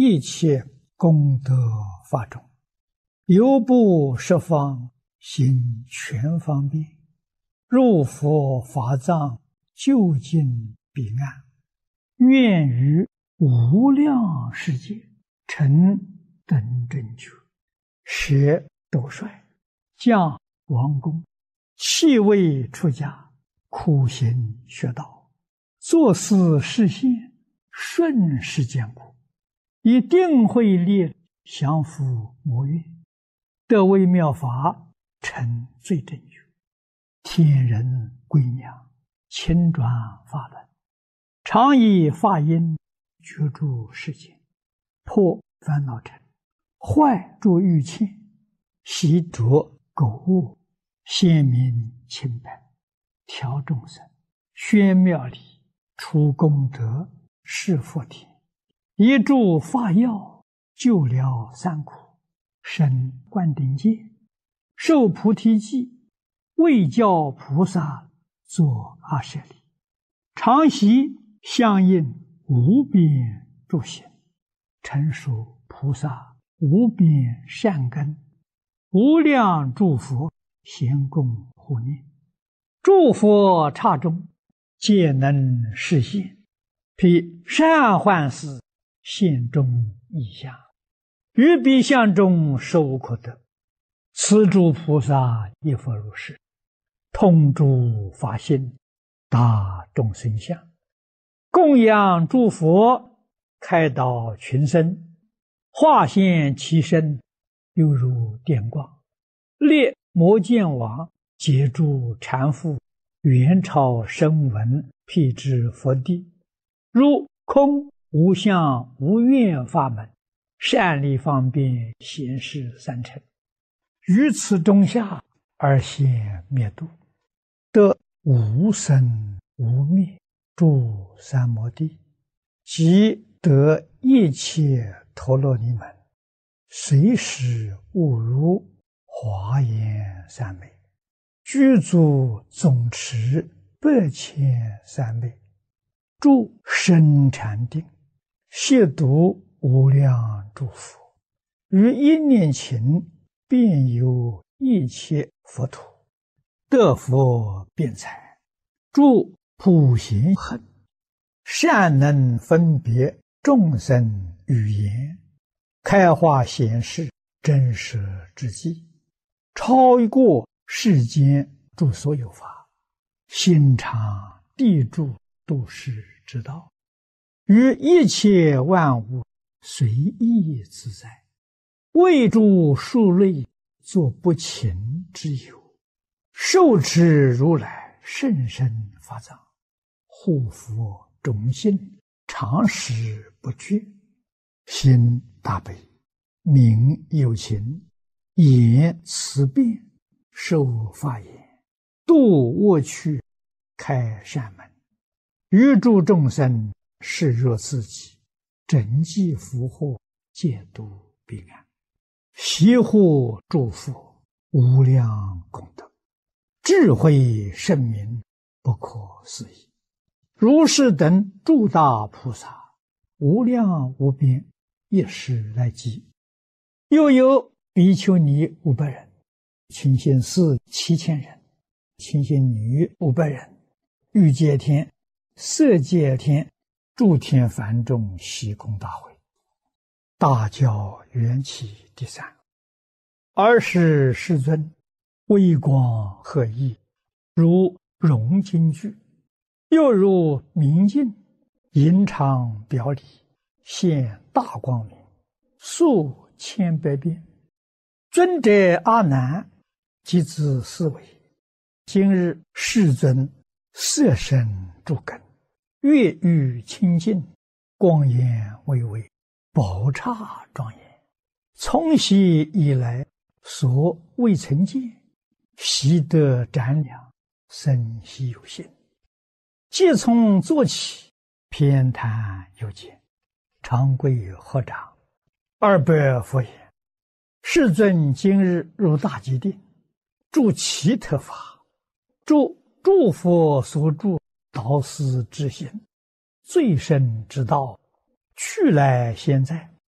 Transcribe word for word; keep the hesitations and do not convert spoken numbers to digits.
一切功德法中，犹不十方行全方便，入佛法藏，究竟彼岸，愿于无量世界成等正觉，舍斗率，降王宫，弃位出家，苦行学道，作思实现，顺世间苦，以定慧力降伏魔怨，得微妙法，成最正觉，天人归娘，亲转法轮，常以法音居住世间，破烦恼尘，坏诸欲欠，习着垢物，显明清白，调众生，宣妙理，除功德，示佛田，一助法药，救了三苦，生灌顶戒，受菩提记，为教菩萨作阿舍利，常习相应无边诸行，成熟菩萨无边善根，无量诸佛咸共护念，诸佛刹中皆能示现，披善幻事现中异相，于彼相中实无可得。此诸菩萨亦复如是，通诸法性，达众生相，供养诸佛，开导群生，化现其身，犹如电光，列摩见王，解诸缠缚，元朝声闻，辟支佛地，如空无相无愿法门，善利方便显示三乘，于此中下而现灭度，得无生无灭诸三摩地，即得一切陀罗尼门，随时悟如华严三昧，具足总持百千三昧，住深禅定，亵渎无量诸佛，于一念勤遍游一切佛土，得佛辩才，住普贤行，善能分别众生语言，开化显示真实之际，超过世间诸所有法，心常地住度世之道，于一切万物随意自在，为诸数类作不勤之有，受持如来甚深法藏，护佛种心，常时不绝，心大悲，名有情，言慈辩，受法言，度恶趣，开善门，于诸众生视若自己，整济福祸，戒度彼岸，习护诸佛，无量功德，智慧圣明，不可思议。如是等诸大菩萨，无量无边，一时来集。又有比丘尼五百人，清心寺七千人，清心女五百人，欲界天、色界天、诸天梵众悉空大会，大教缘起第三。尔时世尊微光赫熠，如融金具，又如明镜，银常表里，现大光明，数千百变。尊者阿难即自思维，今日世尊色身诸根，月欲清净，光颜巍巍，宝刹庄严，从昔以来所未曾见，习得瞻量，生希有心。即从坐起，偏袒有见，长跪合掌，二百佛言：世尊今日入大吉定，住奇特法，住诸佛所住导师之行，最深之道，去来现在，